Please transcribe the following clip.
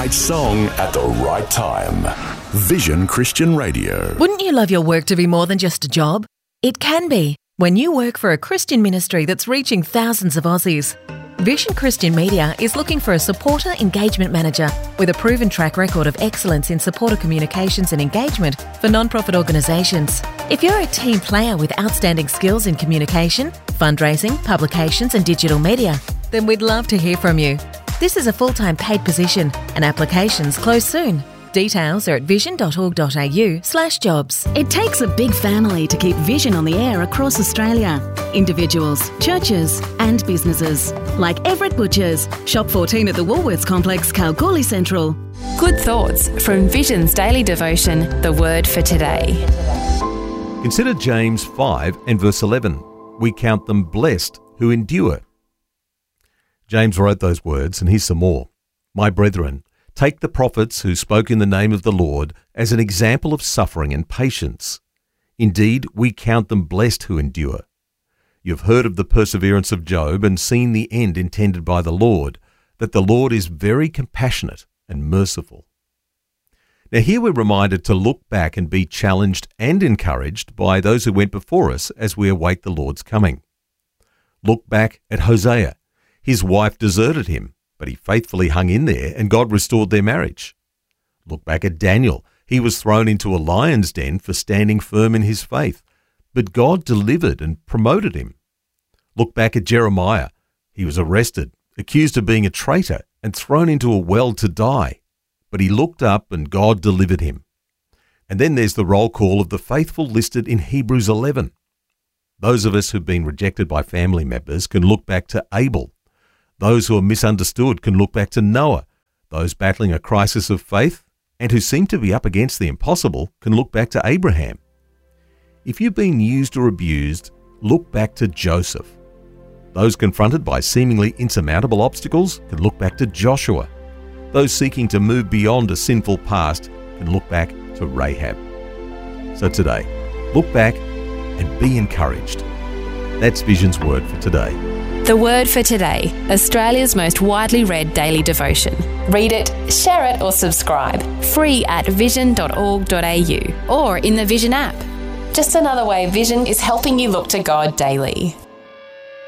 right song at the right time. Vision Christian Radio. Wouldn't you love your work to be more than just a job? It can be when you work for a Christian ministry that's reaching thousands of Aussies. Vision Christian Media is looking for a supporter engagement manager with a proven track record of excellence in supporter communications and engagement for non-profit organisations. If you're a team player with outstanding skills in communication, fundraising, publications and digital media, then we'd love to hear from you. This is a full-time paid position and applications close soon. Details are at vision.org.au/jobs. It takes a big family to keep Vision on the air across Australia. Individuals, churches and businesses. Like Everett Butchers, Shop 14 at the Woolworths Complex, Kalgoorlie Central. Good thoughts from Vision's daily devotion, The Word for Today. Consider James 5 and verse 11. We count them blessed who endure. James wrote those words, and here's some more. My brethren, take the prophets who spoke in the name of the Lord as an example of suffering and patience. Indeed, we count them blessed who endure. You've heard of the perseverance of Job and seen the end intended by the Lord, that the Lord is very compassionate and merciful. Now here we're reminded to look back and be challenged and encouraged by those who went before us as we await the Lord's coming. Look back at Hosea. His wife deserted him, but he faithfully hung in there and God restored their marriage. Look back at Daniel. He was thrown into a lion's den for standing firm in his faith, but God delivered and promoted him. Look back at Jeremiah. He was arrested, accused of being a traitor and thrown into a well to die, but he looked up and God delivered him. And then there's the roll call of the faithful listed in Hebrews 11. Those of us who've been rejected by family members can look back to Abel. Those who are misunderstood can look back to Noah. Those battling a crisis of faith and who seem to be up against the impossible can look back to Abraham. If you've been used or abused, look back to Joseph. Those confronted by seemingly insurmountable obstacles can look back to Joshua. Those seeking to move beyond a sinful past can look back to Rahab. So today, look back and be encouraged. That's Vision's Word for today. The Word for Today, Australia's most widely read daily devotion. Read it, share it or subscribe. Free at vision.org.au or in the Vision app. Just another way Vision is helping you look to God daily.